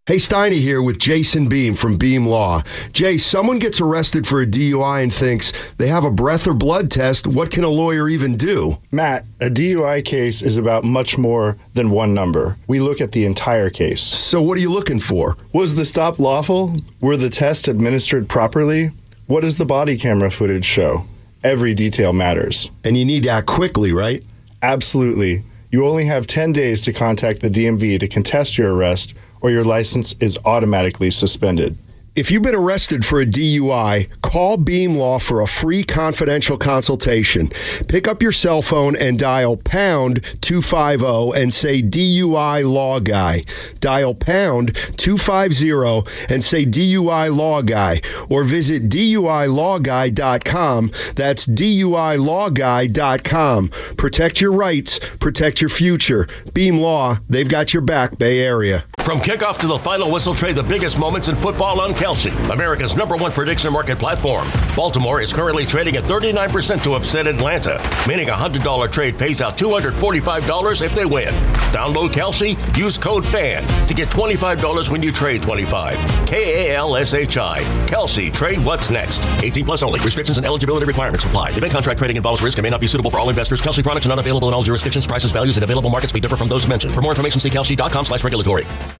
Hey, Steiny here with Jason Beam from Beam Law. Jay, someone gets arrested for a DUI and thinks they have a breath or blood test. What can a lawyer even do? Matt, a DUI case is about much more than one number. We look at the entire case. So what are you looking for? Was the stop lawful? Were the tests administered properly? What does the body camera footage show? Every detail matters. And you need to act quickly, right? Absolutely. You only have 10 days to contact the DMV to contest your arrest, or your license is automatically suspended. If you've been arrested for a DUI, call Beam Law for a free confidential consultation. Pick up your cell phone and dial pound 250 and say DUI Law Guy. Dial pound 250 and say DUI Law Guy. Or visit DUILawGuy.com. That's DUILawGuy.com. Protect your rights, protect your future. Beam Law, they've got your back, Bay Area. From kickoff to the final whistle, trade the biggest moments in football on Kelsey, America's #1 prediction market platform. Baltimore is currently trading at 39% to upset Atlanta, meaning a $100 trade pays out $245 if they win. Download Kelsey, use code FAN to get $25 when you trade 25. KALSHI. Kelsey, trade what's next. 18 plus only. Restrictions and eligibility requirements apply. Event contract trading involves risk and may not be suitable for all investors. Kelsey products are not available in all jurisdictions. Prices, values, and available markets may differ from those mentioned. For more information, see kelsey.com/regulatory.